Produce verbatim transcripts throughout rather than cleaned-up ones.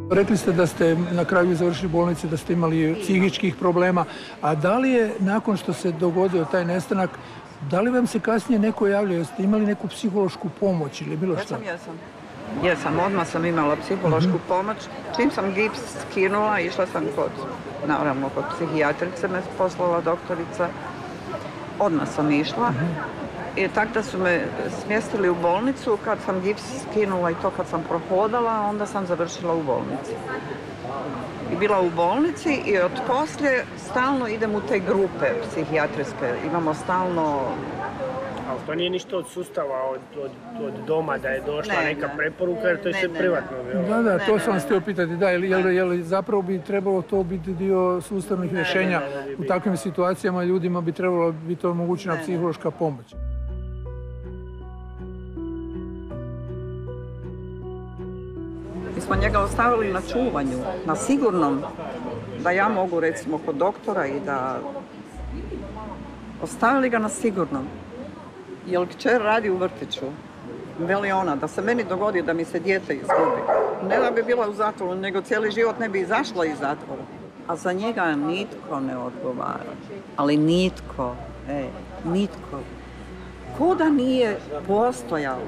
Rekli ste da ste na kraju završili bolnice, da ste imali psihičkih problema, a da li je nakon što se dogodio taj nestanak, da li vam se kasnije neko javljao, jeste imali neku psihološku pomoć ili bilo što? Jesam, jesam. Jesam, odmah sam imala psihološku pomoć. Čim sam gips skinula, išla sam kod, naravno, kod psihijatrice me poslala doktorica. Odmah sam išla. I tako da su me smjestili u bolnicu, kad sam gips skinula i to kad sam prohodala, onda sam završila u bolnici. I bila u bolnici i od poslije stalno idem u te grupe psihijatrijske. Imamo stalno... Ali to nije ništa od sustava, od, od, od doma da je došla ne, neka ne. preporuka, jer to je ne, sve ne, privatno. Ne. Da, da, to ne, sam vas htio pitati, da, je li, je li zapravo bi trebalo to biti dio sustavnih rješenja? Ne, ne, ne, ne, u takvim situacijama ljudima bi trebalo biti omogućena ne, psihološka pomoć. Mi smo njega ostavili na čuvanju, na sigurnom, da ja mogu recimo kod doktora i da... Ostavili ga na sigurnom. Jer kćer radi u vrtiću, veli ona, da se meni dogodi da mi se dijete izgubi. Ne da bi bila u zatvoru, nego cijeli život ne bi izašla iz zatvora. A za njega nitko ne odgovara. Ali nitko, e, nitko. Ko da nije postojalo.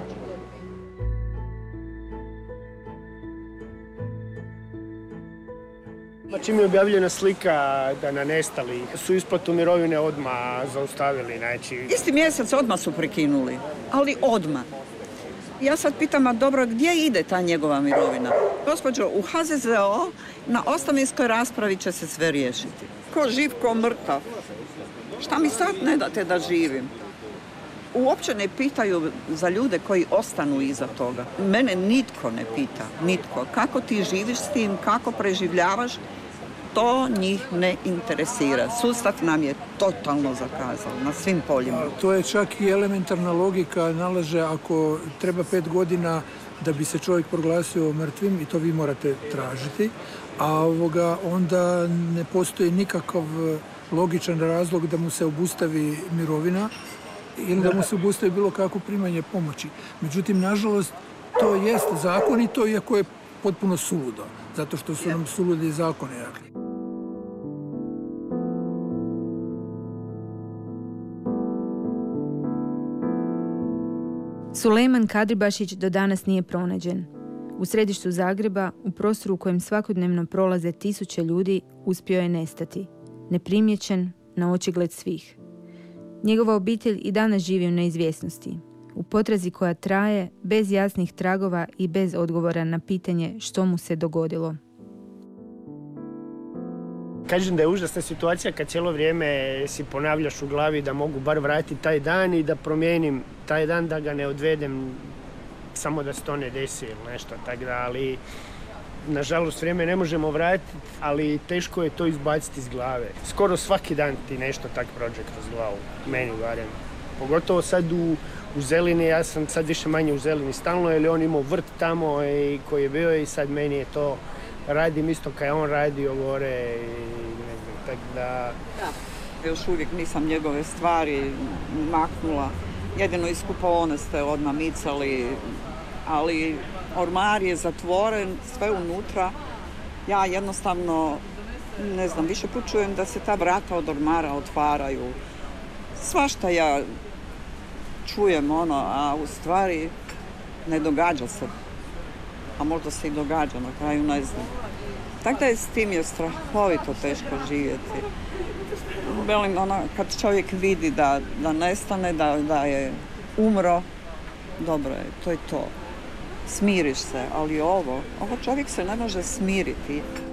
Čim je objavljena slika da na nestali, su isplatu mirovine odmah zaustavili. Znači... Isti mjesec odmah su prekinuli, ali odmah. Ja sad pitam, a dobro, gdje ide ta njegova mirovina? Gospođo, u H Z Z O na ostavinskoj raspravi će se sve riješiti. Ko živ, ko mrtav. Šta mi sad ne date da živim? Uopće ne pitaju za ljude koji ostanu iza toga. Mene nitko ne pita, nitko. Kako ti živiš s tim, kako preživljavaš, to njih ne interesira. Sustav nam je totalno zakazao na svim poljima. To je čak i elementarna logika, nalaže ako treba pet godina da bi se čovjek proglasio mrtvim, i to vi morate tražiti, a ovoga, onda ne postoji nikakav logičan razlog da mu se obustavi mirovina ili da mu se obustavi bilo kakvo primanje pomoći. Međutim, nažalost, to jest zakonito, iako je potpuno suludo, zato što su nam suludi zakoni. Sulejman Kadribašić do danas nije pronađen. U središtu Zagreba, u prostoru u kojem svakodnevno prolaze tisuće ljudi, uspio je nestati. Neprimjećen, na očigled svih. Njegova obitelj i danas živi u neizvjesnosti, u potrazi koja traje, bez jasnih tragova i bez odgovora na pitanje što mu se dogodilo. Kažem da je užasna situacija kad cijelo vrijeme si ponavljaš u glavi da mogu bar vratiti taj dan i da promijenim taj dan, da ga ne odvedem, samo da se to ne desi ili nešto tako da, ali nažalost vrijeme ne možemo vratiti, ali teško je to izbaciti iz glave. Skoro svaki dan ti nešto tak prođe kroz glavu, meni barem. Pogotovo sad u, u Zelini, ja sam sad više manje u Zelini stalno, jer je on imao vrt tamo i koji je bio i sad meni je to, radim isto kao je on radio gore i ne znam, tak da... Da, još uvijek nisam njegove stvari maknula. Jedino iz kupaone ste odmah micali, ali ormar je zatvoren, sve unutra. Ja jednostavno, ne znam, više put čujem da se ta vrata od ormara otvaraju. Svašta ja čujem, ono, a u stvari ne događa se. A možda se i događa, na kraju ne znam. Tako da je s tim je strahovito teško živjeti. Velim, ono, kad čovjek vidi da, da nestane, da, da je umro, dobro je, to je to. Smiriš se, ali ovo, ovo čovjek se ne može smiriti.